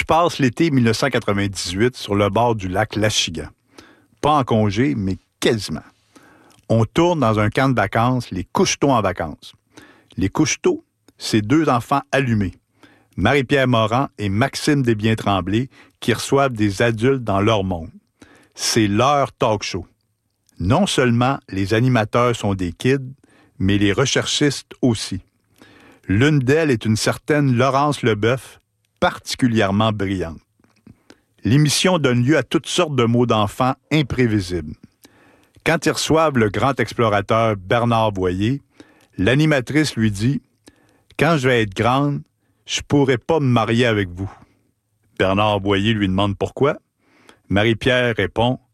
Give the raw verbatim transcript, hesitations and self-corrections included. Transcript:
passe l'été mille neuf cent quatre-vingt-dix-huit sur le bord du lac L'Achigan. Pas en congé, mais quasiment. On tourne dans un camp de vacances, les Coucheteaux en vacances. Les Coucheteaux, c'est deux enfants allumés, Marie-Pierre Morin et Maxime Desbiens-Tremblay, qui reçoivent des adultes dans leur monde. C'est leur talk show. Non seulement les animateurs sont des kids, mais les recherchistes aussi. L'une d'elles est une certaine Laurence Leboeuf, particulièrement brillante. L'émission donne lieu à toutes sortes de mots d'enfants imprévisibles. Quand ils reçoivent le grand explorateur Bernard Boyer, l'animatrice lui dit « Quand je vais être grande, je pourrai pas me marier avec vous. » Bernard Boyer lui demande pourquoi. Marie-Pierre répond